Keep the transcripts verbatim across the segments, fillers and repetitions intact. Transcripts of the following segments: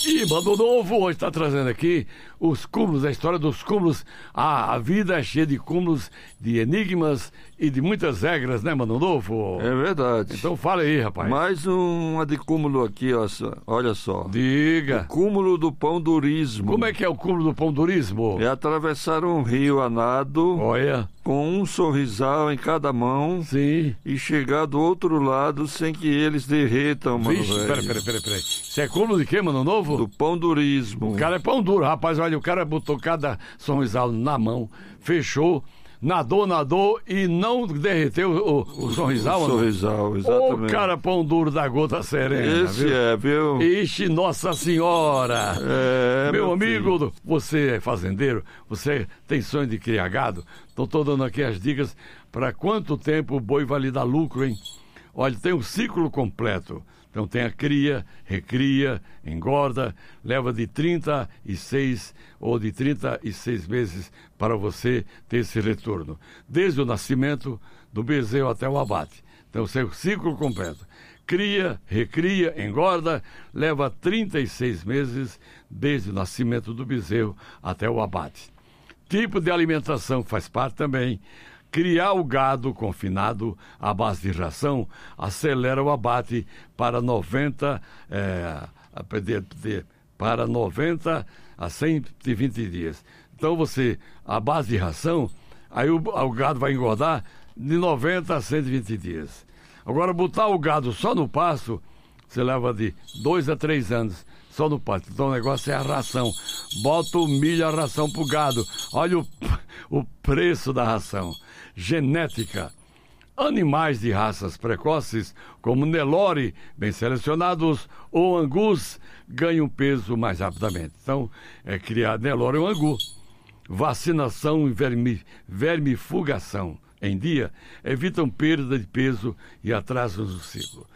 E Mano Novo hoje está trazendo aqui os cúmulos, a história dos cúmulos. Ah, a vida é cheia de cúmulos, de enigmas e de muitas regras, né, Mano Novo? É verdade. Então fala aí, rapaz. Mais uma de cúmulo aqui, ó, só- olha só. Diga. O cúmulo do pão durismo. Como é que é o cúmulo do pão durismo? É atravessar um rio a nado Olha, com um sorrisal em cada mão sim. e chegar do outro lado sem que eles derretam, mano. Vixe, velho. peraí, peraí, peraí, peraí. Isso é cúmulo de quê, Mano Novo? Do pão durismo. O cara é pão duro, rapaz. Olha, o cara botou cada sorrisal na mão, fechou, nadou, nadou e não derreteu o, o, o sorrisal, O mano. sorrisal, Ô, exatamente. cara pão duro da gota serena, Esse viu? é, viu? Ixi, Nossa Senhora! É, meu, meu amigo, filho. você é fazendeiro, você tem sonho de criar gado? Então estou dando aqui as dicas para quanto tempo o boi vai lhe dar lucro, hein? Olha, tem um ciclo completo. Então tem a cria, recria, engorda, leva de trinta e seis ou de trinta e seis meses para você ter esse retorno. Desde o nascimento do bezerro até o abate. Então o seu ciclo completo. Cria, recria, engorda, leva trinta e seis meses desde o nascimento do bezerro até o abate. Tipo de alimentação faz parte também. Criar o gado confinado à base de ração acelera o abate para noventa, é, de- de- para noventa a cento e vinte dias. Então você, a base de ração, aí o, o gado vai engordar de noventa a cento e vinte dias. Agora, botar o gado só no pasto, você leva de dois a três anos só no pasto. Então o negócio é a ração. Bota o milho, a ração pro gado. Olha o, o preço da ração. Genética. Animais de raças precoces, como Nelore, bem selecionados, ou Angus, ganham peso mais rapidamente. Então, é criar Nelore ou Angu. Vacinação e vermi, vermifugação em dia evitam perda de peso e atrasos no ciclo.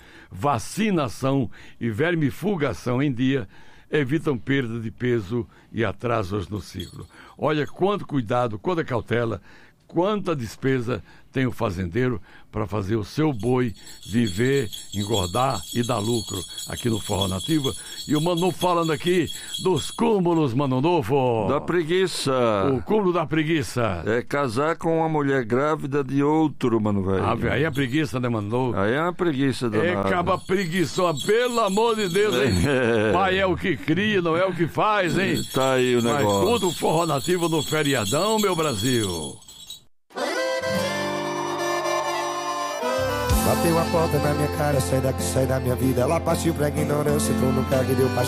Vacinação e vermifugação em dia evitam perda de peso e atrasos no ciclo. Olha quanto cuidado, quanta cautela, quanta despesa tem o fazendeiro para fazer o seu boi viver, engordar e dar lucro aqui no Forró Nativa. E o Mano falando aqui dos cúmulos, Mano Novo. Da preguiça. O cúmulo da preguiça. É casar com uma mulher grávida de outro, mano, velho. Ah, velho, aí é preguiça, né, Mano Novo? Aí é uma preguiça É danada. caba preguiçosa, pelo amor de Deus, hein? É. Pai é o que cria, não é o que faz, hein? Tá aí o Mas negócio. tudo o Forró Nativo no feriadão, meu Brasil. Bateu a porta na minha cara, sai daqui, sai da minha vida. Ela partiu pra ignorância, tu nunca me deu paixão.